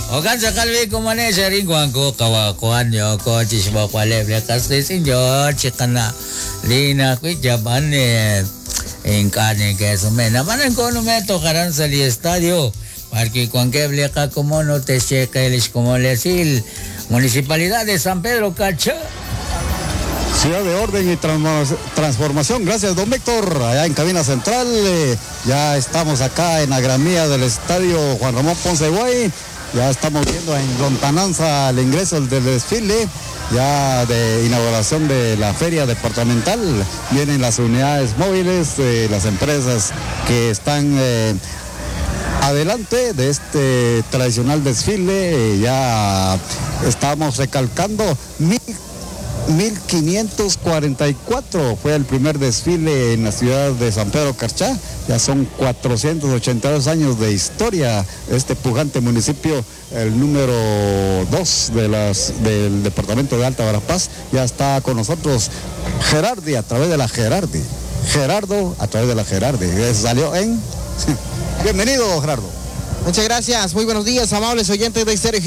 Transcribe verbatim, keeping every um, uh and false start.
Okan sakali kumane sharing ko kawakuan yo ko chismo kwale blekas sinyo chikana lina ku jabane en carne que eso me naman ko no me tocarán salir estadio porque con que bleca como no te checa el como le decir Municipalidad de San Pedro Carchá. Ciudad de Orden y Transformación. Gracias, don Víctor. Allá en cabina central, eh, ya estamos acá en la gramía del estadio Juan Ramón Ponce Guay. Ya estamos viendo en lontananza el ingreso del desfile, ya de inauguración de la feria departamental. Vienen las unidades móviles, eh, las empresas que están eh, adelante de este tradicional desfile. Eh, ya estamos recalcando mil mil quinientos cuarenta y cuatro fue el primer desfile en la ciudad de San Pedro Carchá. Ya son cuatrocientos ochenta y dos años de historia este pujante municipio, el número dos de las, del departamento de Alta Verapaz. Ya está con nosotros Gerardi a través de la Gerardi. Gerardo a través de la Gerardi. Salió en... Bienvenido, Gerardo. Muchas gracias, muy buenos días, amables oyentes de Estéreo